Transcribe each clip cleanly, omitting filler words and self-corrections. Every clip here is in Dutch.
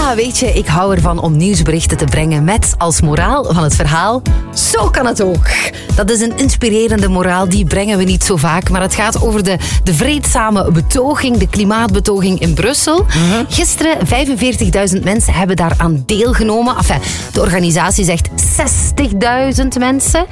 Ja, weet je, ik hou ervan om nieuwsberichten te brengen met als moraal van het verhaal: zo kan het ook. Dat is een inspirerende moraal, die brengen we niet zo vaak. Maar het gaat over de vreedzame betoging, de klimaatbetoging in Brussel. Gisteren 45.000 mensen hebben daaraan deelgenomen. Enfin, de organisatie zegt 60.000 mensen.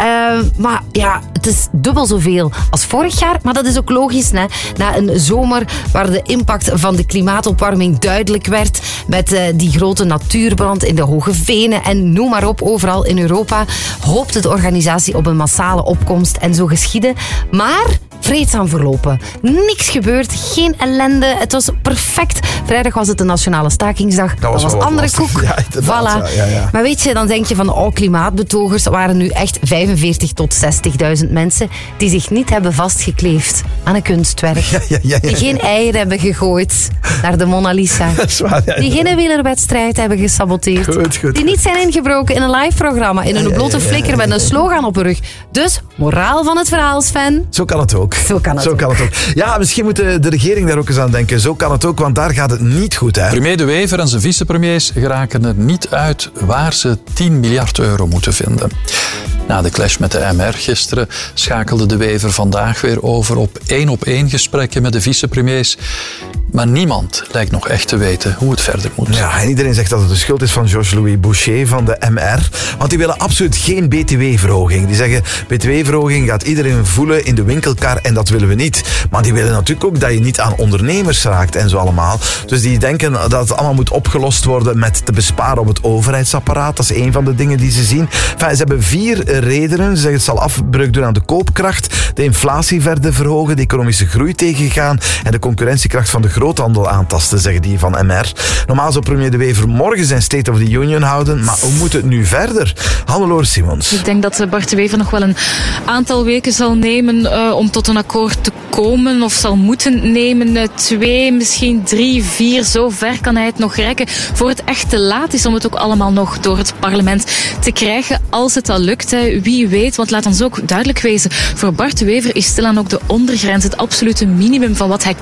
Maar ja, het is dubbel zoveel als vorig jaar. Maar dat is ook logisch, hè? Na een zomer waar de impact van de klimaatopwarming duidelijk werd, met die grote natuurbrand in de Hoge Venen en noem maar op, overal in Europa, hoopte de organisatie op een massale opkomst en zo geschiedde. Maar vreedzaam verlopen. Niks gebeurd, geen ellende. Het was perfect. Vrijdag was het de Nationale Stakingsdag. Dat was andere koek. Ja, voilà. Ja. Maar weet je, dan denk je van, klimaatbetogers waren nu echt 45.000 tot 60.000 mensen die zich niet hebben vastgekleefd aan een kunstwerk. Ja. Die geen eieren hebben gegooid naar de Mona Lisa. Dat is waar, ja. Die geen wielerwedstrijd hebben gesaboteerd. Goed. Die niet zijn ingebroken in een live-programma, in een blote flikker met een slogan op hun rug. Dus, moraal van het verhaal, Sven. Zo kan het ook. Zo kan het ook. Ja, misschien moet de regering daar ook eens aan denken. Zo kan het ook, want daar gaat het niet goed, hè. Premier De Wever en zijn vicepremiers geraken er niet uit waar ze 10 miljard euro moeten vinden. Na de clash met de MR gisteren schakelde De Wever vandaag weer over op 1-op-1 gesprekken met de vicepremiers. Maar niemand lijkt nog echt te weten hoe het verder moet. Ja, en iedereen zegt dat het de schuld is van Georges-Louis Boucher van de MR. Want die willen absoluut geen btw-verhoging. Die zeggen, btw-verhoging gaat iedereen voelen in de winkelkar en dat willen we niet. Maar die willen natuurlijk ook dat je niet aan ondernemers raakt en zo allemaal. Dus die denken dat het allemaal moet opgelost worden met te besparen op het overheidsapparaat. Dat is een van de dingen die ze zien. Enfin, ze hebben 4 redenen. Ze zeggen het zal afbreuk doen aan de koopkracht, de inflatie verder verhogen, de economische groei tegengaan en de concurrentiekracht van de groothandel aantasten, zeggen die van MR. Normaal zou premier De Wever morgen zijn State of the Union houden, maar hoe moet het nu verder? Hannelore Simons. Ik denk dat Bart De Wever nog wel een aantal weken zal nemen om tot een akkoord te komen, of zal moeten nemen. 2, misschien 3, 4, zo ver kan hij het nog rekken voor het echt te laat is om het ook allemaal nog door het parlement te krijgen, als het al lukt. Wie weet, want laat ons ook duidelijk wezen, voor Bart De Wever is stilaan ook de ondergrens, het absolute minimum van wat hij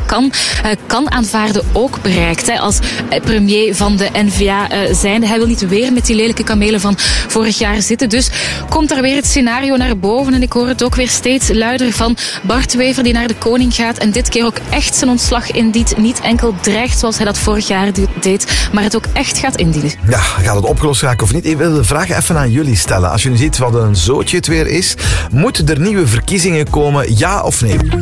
kan aanvaarden, ook bereikt. Als premier van de N-VA zijnde. Hij wil niet weer met die lelijke kamelen van vorig jaar zitten. Dus komt daar weer het scenario naar boven. En ik hoor het ook weer steeds luider van Bart De Wever die naar de koning gaat. En dit keer ook echt zijn ontslag indient. Niet enkel dreigt zoals hij dat vorig jaar deed, maar het ook echt gaat indienen. Ja, gaat het opgelost raken of niet? Ik wil de vraag even aan jullie stellen. Als je nu ziet wat een zootje het weer is, moeten er nieuwe verkiezingen komen, ja of nee?